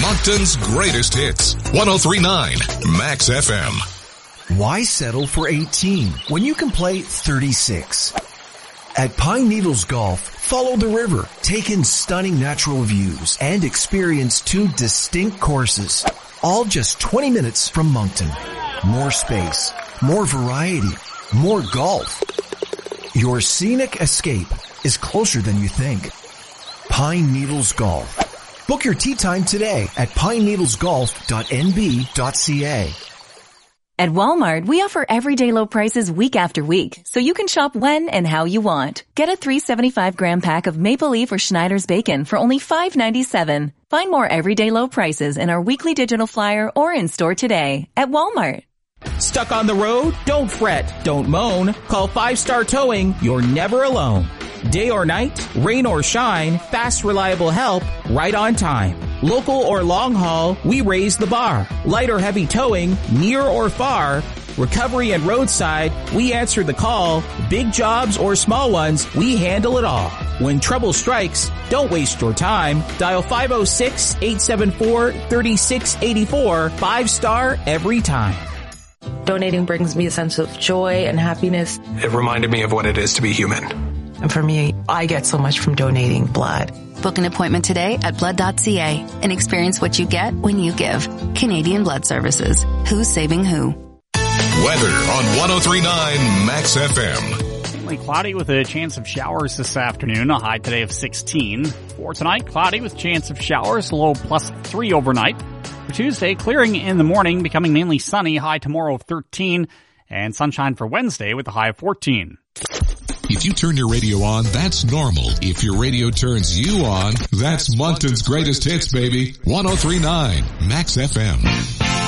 Moncton's greatest hits. 103.9 Max FM. Why settle for 18 when you can play 36? At Pine Needles Golf, follow the river, take in stunning natural views, and experience 2 distinct courses, all just 20 minutes from Moncton. More space, more variety, more golf. Your scenic escape is closer than you think. Pine Needles Golf. Book your tee time today at pineneedlesgolf.nb.ca. At Walmart, we offer everyday low prices week after week, so you can shop when and how you want. Get a 375-gram pack of Maple Leaf or Schneider's bacon for only $5.97. Find more everyday low prices in our weekly digital flyer or in-store today at Walmart. Stuck on the road? Don't fret. Don't moan. Call 5-Star Towing. You're never alone. Day or night, rain or shine, fast, reliable help, right on time. Local or long haul, we raise the bar. Light or heavy towing, near or far. Recovery and roadside, we answer the call. Big jobs or small ones, we handle it all. When trouble strikes, don't waste your time. Dial 506-874-3684. 5-Star every time. Donating brings me a sense of joy and happiness. It reminded me of what it is to be human. And for me, I get so much from donating blood. Book an appointment today at blood.ca and experience what you get when you give. Canadian Blood Services. Who's saving who? Weather on 103.9 Max FM. Mainly cloudy with a chance of showers this afternoon. A high today of 16. For tonight, cloudy with chance of showers. Low +3 overnight. For Tuesday, clearing in the morning, becoming mainly sunny. High tomorrow of 13. And sunshine for Wednesday with a high of 14. If you turn your radio on, that's normal. If your radio turns you on, that's Moncton's greatest hits, baby. 103.9 Max FM.